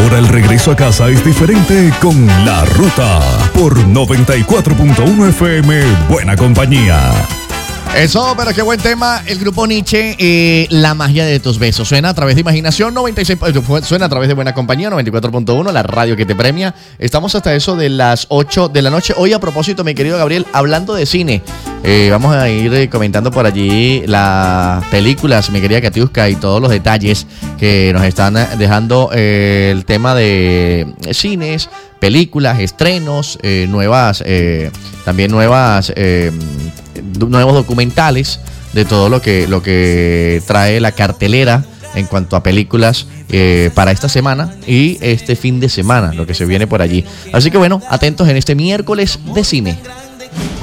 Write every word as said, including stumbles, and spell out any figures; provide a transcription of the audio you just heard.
Ahora el regreso a casa es diferente con La Ruta por noventa y cuatro punto uno F M, Buena Compañía. Eso, pero qué buen tema. El grupo Nietzsche, eh, La magia de tus besos. Suena a través de Imaginación noventa y seis, suena a través de Buena Compañía noventa y cuatro punto uno, la radio que te premia. Estamos hasta eso de las ocho de la noche. Hoy, a propósito, mi querido Gabriel, hablando de cine, eh, vamos a ir eh, comentando por allí las películas, mi querida Katiuska, y todos los detalles que nos están dejando eh, el tema de cines, películas, estrenos, eh, nuevas, eh, también nuevas, eh, nuevos documentales de todo lo que, lo que trae la cartelera en cuanto a películas eh, para esta semana y este fin de semana, lo que se viene por allí. Así que bueno, atentos en este miércoles de cine.